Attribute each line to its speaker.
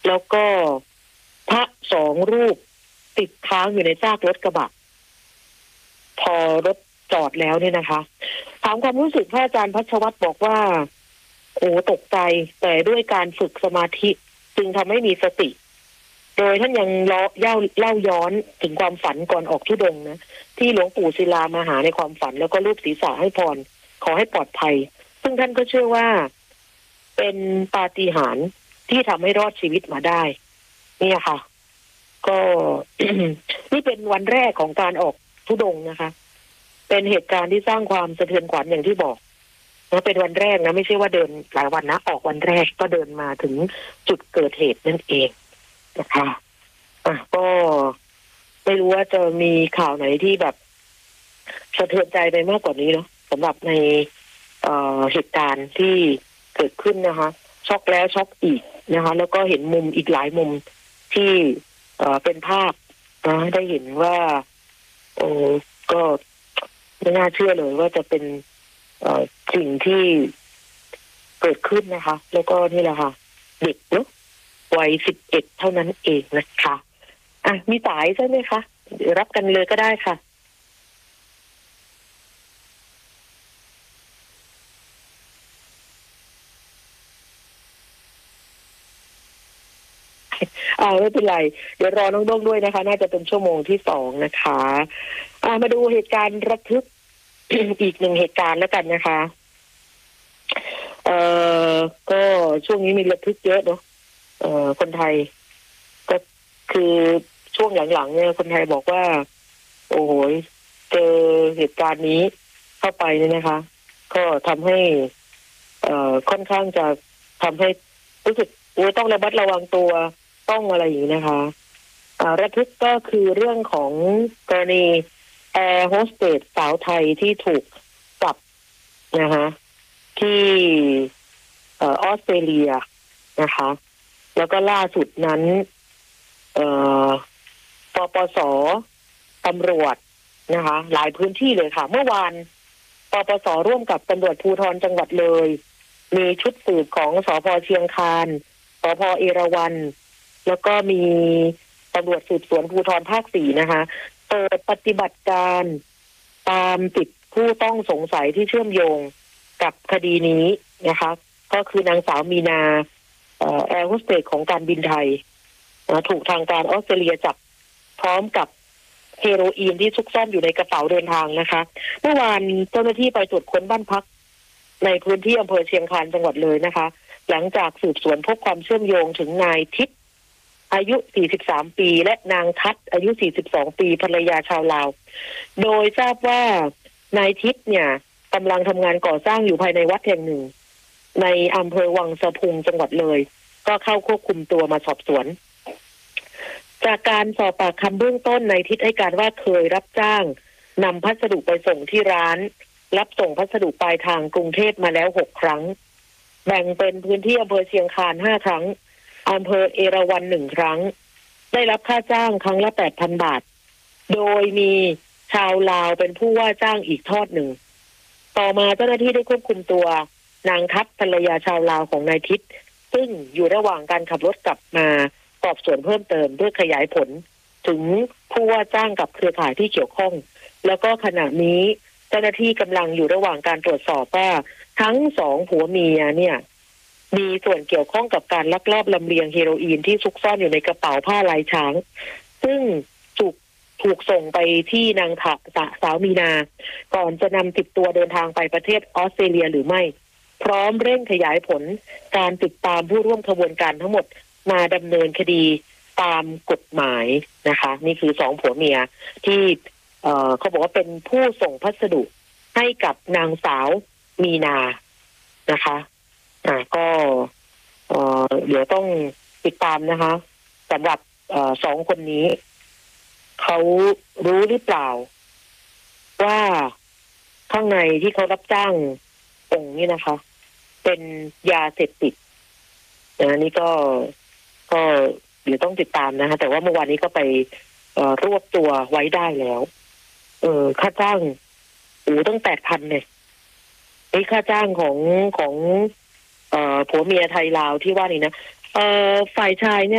Speaker 1: แล้วก็พระ2 รูปติดค้างอยู่ในซากรถกระบะพอรถจอดแล้วเนี่ยนะคะถามความรู้สึกพระอาจารย์พัชวัตรบอกว่าโอ้ตกใจแต่ด้วยการฝึกสมาธิจึงทำให้มีสติโดยท่านยังเล่าย้อนถึงความฝันก่อนออกธุดงค์นะที่หลวงปู่ศิลามาหาในความฝันแล้วก็ลูบศีรษะให้พรขอให้ปลอดภัยซึ่งท่านก็เชื่อว่าเป็นปาฏิหาริย์ที่ทำให้รอดชีวิตมาได้เนี่ยค่ะก็ นี่เป็นวันแรกของการออกธุดงค์นะคะเป็นเหตุการณ์ที่สร้างความสะเทือนขวัญอย่างที่บอกนะเป็นวันแรกนะไม่ใช่ว่าเดินหลายวันนะออกวันแรกก็เดินมาถึงจุดเกิดเหตุนั่นเองนะคะก็ไม่รู้ว่าจะมีข่าวไหนที่แบบสะเทือนใจไปมากกว่านี้เนาะสำหรับในเหตุการณ์ที่เกิดขึ้นนะคะช็อกแล้วช็อกอีกนะคะแล้วก็เห็นมุมอีกหลายมุมที่เป็นภาพนะได้เห็นว่าก็ไม่น่าเชื่อเลยว่าจะเป็นสิ่งที่เกิดขึ้นนะคะแล้วก็นี่แหละค่ะเด็กเนาะวัย11เท่านั้นเองนะคะมีสายใช่ไหมคะเดี๋ยวรับกันเลยก็ได้ค่ะไม่เป็นไรเดี๋ยวรอน้องด้งด้วยนะคะน่าจะเป็นชั่วโมงที่2นะคะมาดูเหตุการณ์ระทึก อีก1เหตุการณ์แล้วกันนะคะก็ช่วงนี้มีระทึกเยอะเนาะคนไทยก็คือช่วงหลังๆเนี่ยคนไทยบอกว่าโอ้โหเจอเหตุการณ์นี้เข้าไปเนี่ยนะคะก็ทำให้ค่อนข้างจะทำให้รู้สึกต้องระมัดระวังตัวต้องอะไรอย่างนี้นะคะระทึกก็คือเรื่องของกรณีแอร์โฮสเตสสาวไทยที่ถูกจับนะคะที่ออสเตรเลียนะคะแล้วก็ล่าสุดนั้นปปส.ตำรวจนะคะหลายพื้นที่เลยค่ะเมื่อวานปปส.ร่วมกับตำรวจภูธรจังหวัดเลยมีชุดสืบของสภ.เชียงคานสภ.เอราวัณแล้วก็มีตำรวจสืบสวนภูธรภาค 4นะคะเปิดปฏิบัติการตามติดผู้ต้องสงสัยที่เชื่อมโยงกับคดีนี้นะคะก็คือนางสาวมีนาแอร์โฮสเตสของการบินไทยถูกทางการออสเตรเลียจับพร้อมกับเฮโรอีนที่ซุกซ่อนอยู่ในกระเป๋าเดินทางนะคะเมื่อวานเจ้าหน้าที่ไปตรวจค้นบ้านพักในพื้นที่อำเภอเชียงคานจังหวัดเลยนะคะหลังจากสืบสวนพบความเชื่อมโยงถึงนายทิพย์อายุ43ปีและนางทัศน์อายุ42ปีภรรยาชาวลาวโดยทราบว่านายทิพย์เนี่ยกำลังทำงานก่อสร้างอยู่ภายในวัดแห่งหนึ่งในอำเภอวังสะพุงจังหวัดเลยก็เข้าควบคุมตัวมาสอบสวนจากการสอบปากคำเบื้องต้นนายทิพย์ให้การว่าเคยรับจ้างนำพัสดุไปส่งที่ร้านรับส่งพัสดุปลายทางกรุงเทพมาแล้ว6 ครั้งแบ่งเป็นพื้นที่อำเภอเชียงคาน5 ครั้งอำเภอเอราวัณ1 ครั้งได้รับค่าจ้างครั้งละ 8,000 บาทโดยมีชาวลาวเป็นผู้ว่าจ้างอีกทอดหนึ่งต่อมาเจ้าหน้าที่ได้ควบคุมตัวนางทัพภรรยาชาวลาวของนายทิพย์ซึ่งอยู่ระหว่างการขับรถกลับมาสอบสวนเพิ่มเติมเพื่อขยายผลถึงผู้ว่าจ้างกับเครือข่ายที่เกี่ยวข้องแล้วก็ขณะนี้เจ้าหน้าที่กำลังอยู่ระหว่างการตรวจสอบว่าทั้ง2ผัวเมียเนี่ยมีส่วนเกี่ยวข้องกับการลักลอบลำเลียงเฮโรอีนที่ซุกซ่อนอยู่ในกระเป๋าผ้าลายช้างซึ่งถูกส่งไปที่นางสาวมีนาก่อนจะนำติดตัวเดินทางไปประเทศออสเตรเลียหรือไม่พร้อมเร่งขยายผลการติดตามผู้ร่วมขบวนการทั้งหมดมาดำเนินคดีตามกฎหมายนะคะนี่คือ2ผัวเมียที่เขาบอกว่าเป็นผู้ส่งพัสดุให้กับนางสาวมีนานะคะก็เดี๋ยวต้องติดตามนะคะสำหรับ2 คนนี้เขารู้หรือเปล่าว่าข้างในที่เขารับจ้างส่งนี่นะคะเป็นยาเสพติดนี่ก็เดี๋ยวต้องติดตามนะคะแต่ว่าเมื่อวานนี้ก็ไปรวบตัวไว้ได้แล้วค่าจ้างตั้ง 8,000 เนี่ยนี่ค่าจ้างของผัวเมียไทยลาวที่ว่านี่นะฝ่ายชายเนี่ย